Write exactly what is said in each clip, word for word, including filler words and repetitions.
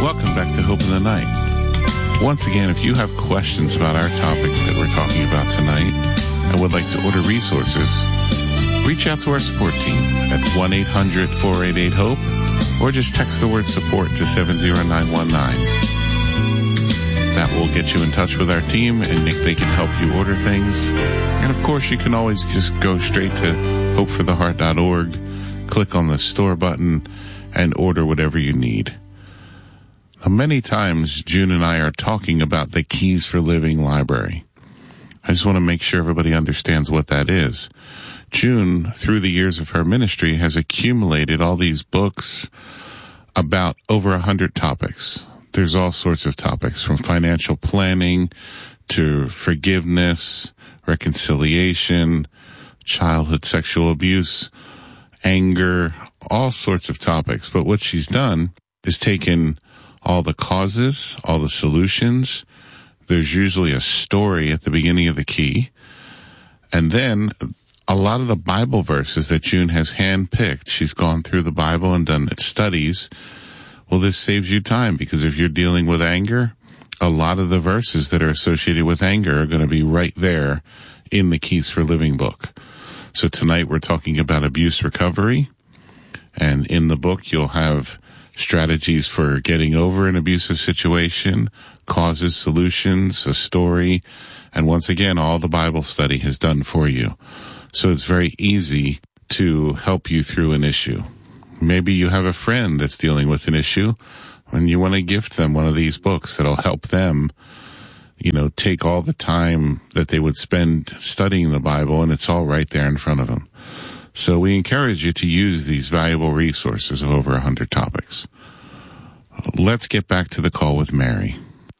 Welcome back to Hope in the Night. Once again, if you have questions about our topic that we're talking about tonight and would like to order resources, reach out to our support team at one eight hundred four eight eight HOPE or just text the word support to seven zero nine one nine. That will get you in touch with our team and they can help you order things. And of course, you can always just go straight to hope for the heart dot org, click on the store button, and order whatever you need. Now, many times, June and I are talking about the Keys for Living library. I just want to make sure everybody understands what that is. June, through the years of her ministry, has accumulated all these books about over a hundred topics. There's all sorts of topics, from financial planning to forgiveness, reconciliation, childhood sexual abuse, anger, all sorts of topics. But what she's done is taken all the causes, all the solutions. There's usually a story at the beginning of the key. And then a lot of the Bible verses that June has handpicked, she's gone through the Bible and done studies. Well, this saves you time, because if you're dealing with anger, a lot of the verses that are associated with anger are going to be right there in the Keys for Living book. So tonight we're talking about abuse recovery. And in the book, you'll have strategies for getting over an abusive situation, causes, solutions, a story, and once again, all the Bible study has done for you. So it's very easy to help you through an issue. Maybe you have a friend that's dealing with an issue, and you want to gift them one of these books that'll help them, you know, take all the time that they would spend studying the Bible, and it's all right there in front of them. So we encourage you to use these valuable resources of over one hundred topics. Let's get back to the call with Mary.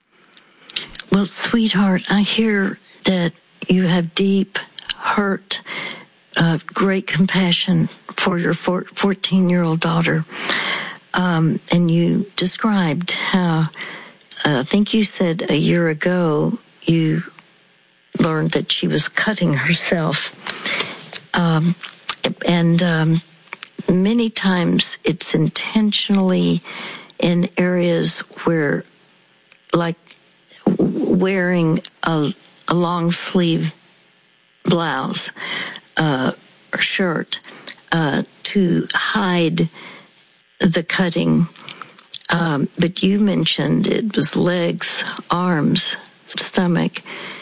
Well, sweetheart, I hear that you have deep hurt, uh, great compassion for your fourteen-year-old daughter. Um, and you described how, uh, I think you said a year ago, you learned that she was cutting herself. Um, And um, many times it's intentionally in areas where, like wearing a, a long sleeve blouse uh, or shirt uh, to hide the cutting. Um, but you mentioned it was legs, arms, stomach,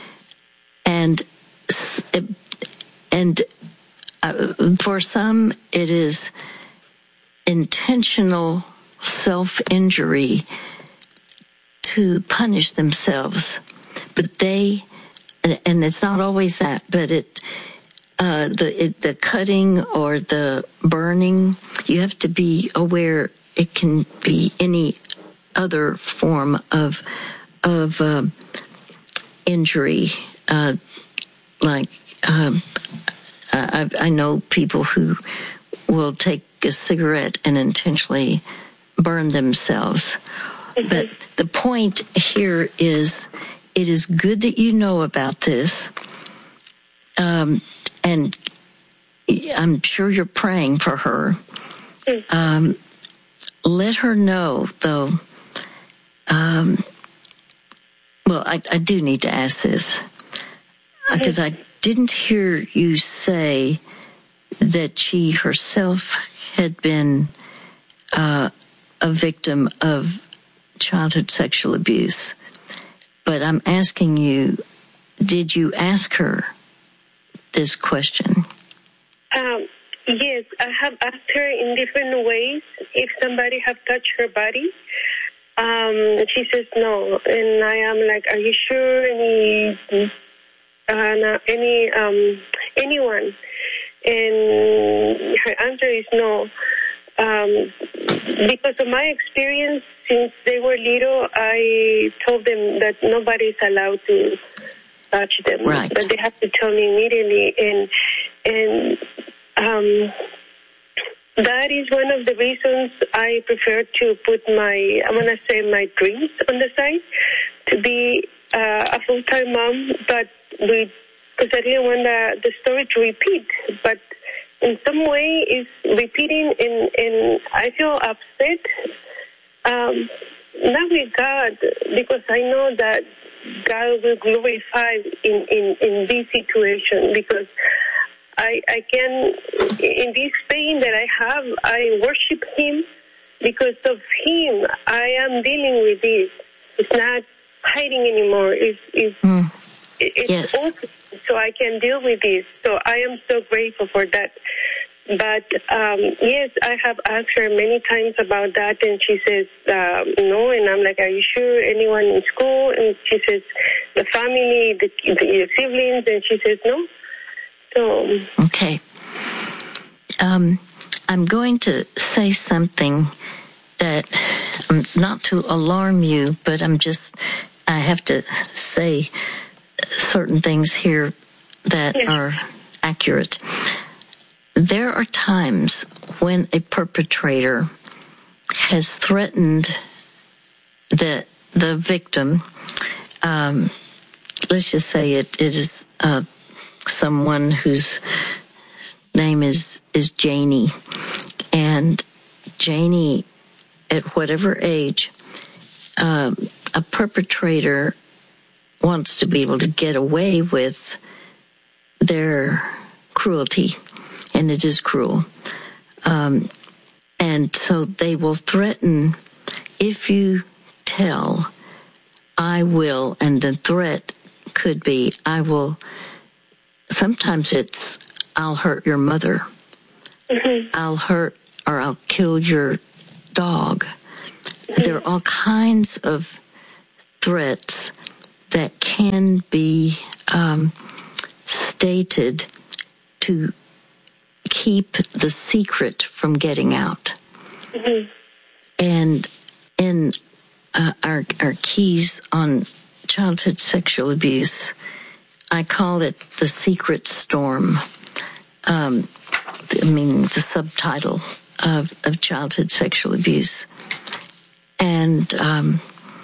and and. Uh, for some, it is intentional self-injury to punish themselves. But they, and it's not always that, but it, uh, the, it, the cutting or the burning, you have to be aware it can be any other form of, of, uh, injury, uh, like, um, I, I know people who will take a cigarette and intentionally burn themselves. Mm-hmm. But the point here is, it is good that you know about this. Um, and I'm sure you're praying for her. Mm-hmm. Um, let her know, though. Um, well, I, I do need to ask this, because mm-hmm. I didn't hear you say that she herself had been uh, a victim of childhood sexual abuse. But I'm asking you, did you ask her this question? Um, yes, I have asked her in different ways if somebody have touched her body. Um, she says no, and I am like, are you sure? Any Uh, no, any um, anyone, and her answer is no. Um, because of my experience, since they were little, I told them that nobody is allowed to touch them. Right. That they have to tell me immediately, and and um, that is one of the reasons I prefer to put my, I want to say, my dreams on the side, to be uh, a full-time mom, but we, because I didn't want the, the story to repeat, but in some way it's repeating, and, and I feel upset um, not with God, because I know that God will glorify in, in, in this situation, because I, I can, in this pain that I have, I worship Him. Because of Him, I am dealing with this. It's not hiding anymore. It's, it's, mm. it's yes. open, so I can deal with this. So I am so grateful for that. But, um, yes, I have asked her many times about that, and she says, uh, no. And I'm like, are you sure? Anyone in school? And she says, the family, the, the siblings. And she says, no. So. Okay. Um, I'm going to say something that, um, not to alarm you, but I'm just, I have to say certain things here that yes. are accurate. There are times when a perpetrator has threatened the the victim. Um, let's just say it, it is uh, someone whose name is, is Janie. And Janie, at whatever age, um, a perpetrator wants to be able to get away with their cruelty. And it is cruel. Um, and so they will threaten, if you tell, I will, and the threat could be, I will, sometimes it's, I'll hurt your mother. Mm-hmm. I'll hurt, or I'll kill your dog. Mm-hmm. There are all kinds of threats that can be um, stated to keep the secret from getting out. Mm-hmm. And in uh, our our keys on childhood sexual abuse, I call it the secret storm. Um, I mean, the subtitle of, of childhood sexual abuse. And um,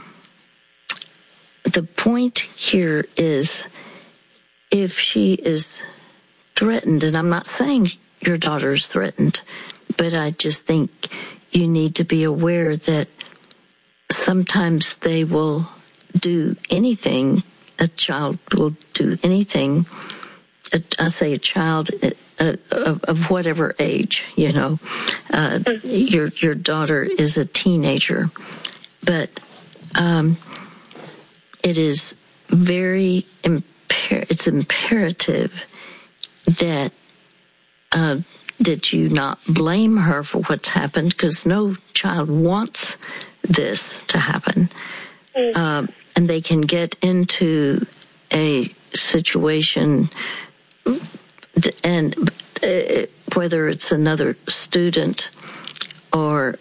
the point here is, if she is threatened, and I'm not saying your daughter is threatened, but I just think you need to be aware that sometimes they will do anything, a child will do anything, I say a child uh, of, of whatever age, you know, uh, your your daughter is a teenager, but um, it is very, imper- it's imperative that Uh, that you not blame her for what's happened, because no child wants this to happen. Mm. Uh, and they can get into a situation, and uh, whether it's another student or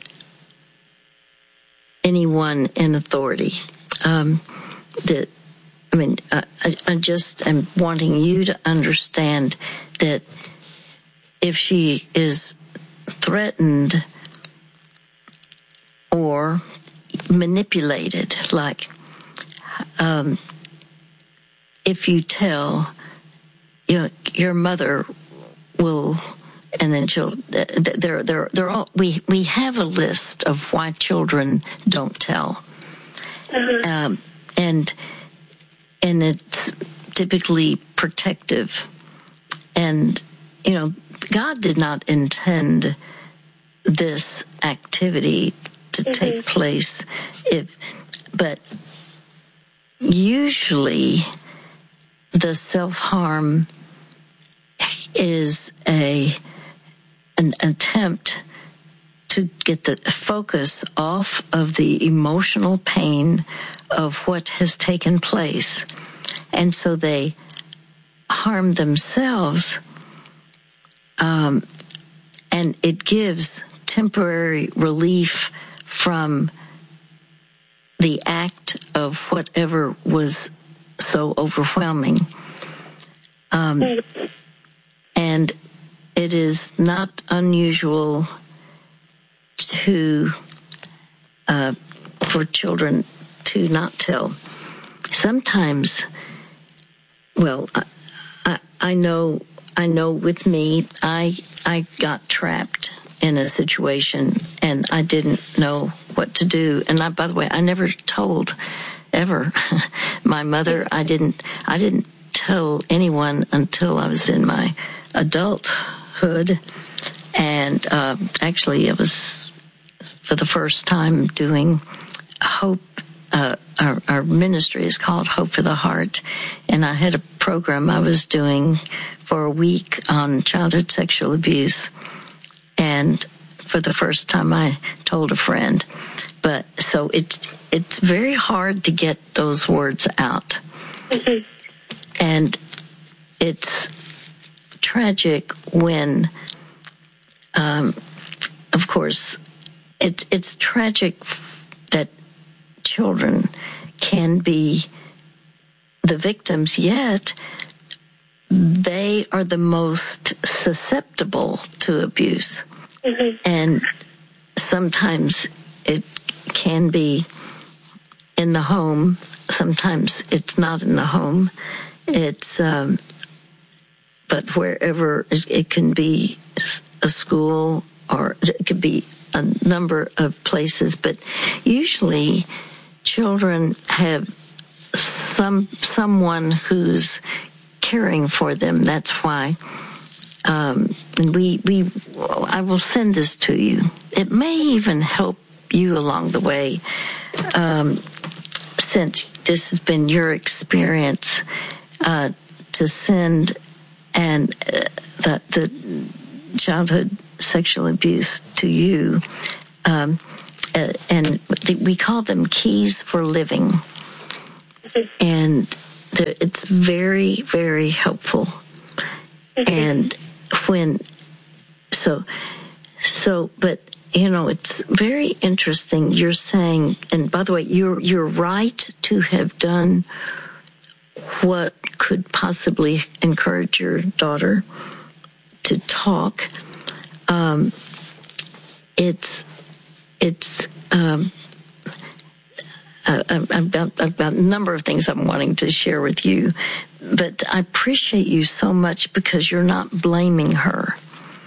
anyone in authority, um, that, I mean, I, I just am wanting you to understand that if she is threatened or manipulated, like um, if you tell, you know, your mother will, and then she'll, they're, they're, they're all, we, we have a list of why children don't tell. Mm-hmm. Um, and, and it's typically protective. And, you know, God did not intend this activity to mm-hmm. take place, if, but usually the self-harm is a an attempt to get the focus off of the emotional pain of what has taken place, and so they harm themselves. Um, and it gives temporary relief from the act of whatever was so overwhelming. Um, and it is not unusual to, uh, for children to not tell. Sometimes, well, I, I, I know I know with me, I I got trapped in a situation, and I didn't know what to do. And I, by the way, I never told ever my mother. I didn't, I didn't tell anyone until I was in my adulthood. And, uh, actually it was for the first time doing Hope. Uh, our, our ministry is called Hope for the Heart. And I had a program I was doing for a week on childhood sexual abuse. And for the first time I told a friend. But so it's, it's very hard to get those words out. Mm-hmm. And it's tragic when, um, of course, it's, it's tragic that children can be the victims, yet they are the most susceptible to abuse. Mm-hmm. And sometimes it can be in the home. Sometimes it's not in the home. It's, um, but wherever it, it can be a school, or it could be a number of places, but usually children have some, someone who's caring for them. That's why, um, and we, we, I will send this to you. It may even help you along the way, um, since this has been your experience, uh, to send and uh, the, the childhood sexual abuse to you. Um, uh, and we call them keys for living. And it's very, very helpful. And when, so, so, but, you know, it's very interesting. You're saying, and by the way, you're, you're right to have done what could possibly encourage your daughter to talk. Um, it's, it's, um, uh, I've got, I've got a number of things I'm wanting to share with you, but I appreciate you so much because you're not blaming her.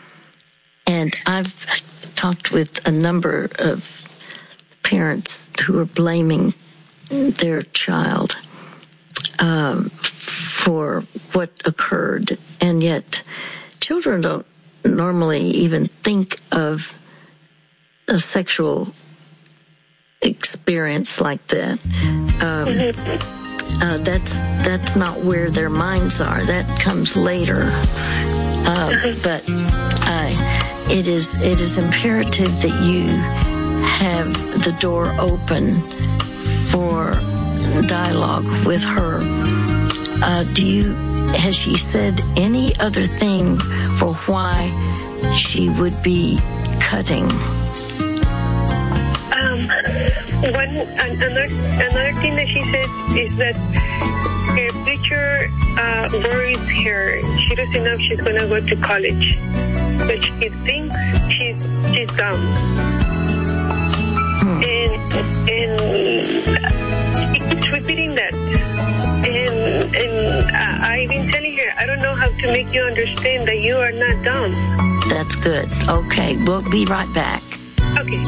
And I've talked with a number of parents who are blaming their child, um, for what occurred, and yet children don't normally even think of a sexual experience like that. Um, uh, that's that's not where their minds are. That comes later. Uh, but uh, it is it is imperative that you have the door open for dialogue with her. Uh, do you? Has she said any other thing for why she would be cutting? Um, one another another thing that she said is that her future uh, worries her. She doesn't know if she's gonna go to college, but she thinks she's she's dumb, hmm. and and she keeps repeating that. And and I've been telling her, I don't know how to make you understand that you are not dumb. That's good. Okay, we'll be right back. Okay.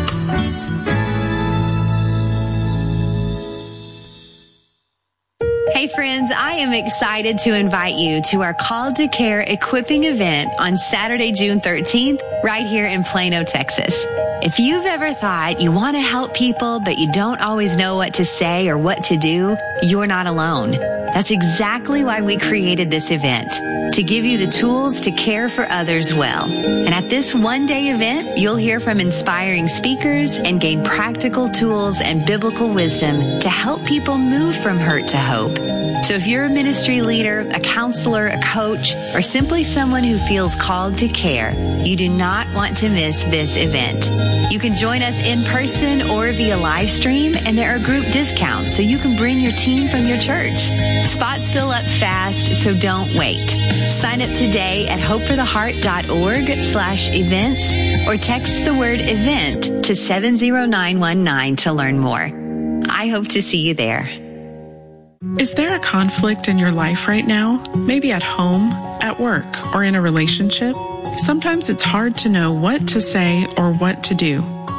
Hey friends, I am excited to invite you to our Called to Care equipping event on Saturday, June thirteenth, right here in Plano, Texas. If you've ever thought you want to help people, but you don't always know what to say or what to do, you're not alone. That's exactly why we created this event, to give you the tools to care for others well. And at this one-day event, you'll hear from inspiring speakers and gain practical tools and biblical wisdom to help people move from hurt to hope. So if you're a ministry leader, a counselor, a coach, or simply someone who feels called to care, you do not want to miss this event. You can join us in person or via live stream, and there are group discounts so you can bring your team from your church. Spots fill up fast, so don't wait. Sign up today at hopefortheheart.org slash events or text the word event to seven zero nine one nine to learn more. I hope to see you there. Is there a conflict in your life right now? Maybe at home, at work, or in a relationship? Sometimes it's hard to know what to say or what to do.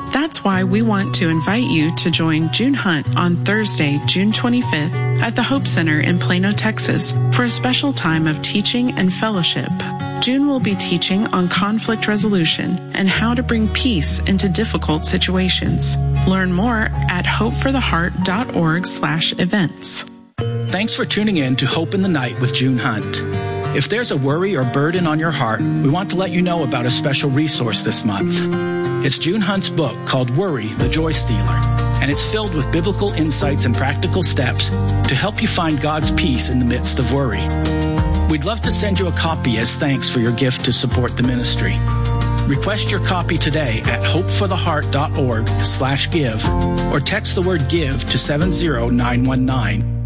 That's why we want to invite you to join June Hunt on Thursday, June twenty-fifth at the Hope Center in Plano, Texas for a special time of teaching and fellowship. June will be teaching on conflict resolution and how to bring peace into difficult situations. Learn more at hopefortheheart.org slash events. Thanks for tuning in to Hope in the Night with June Hunt. If there's a worry or burden on your heart, we want to let you know about a special resource this month. It's June Hunt's book called Worry, the Joy Stealer, and it's filled with biblical insights and practical steps to help you find God's peace in the midst of worry. We'd love to send you a copy as thanks for your gift to support the ministry. Request your copy today at hopefortheheart.org slash give or text the word give to seven zero nine one nine.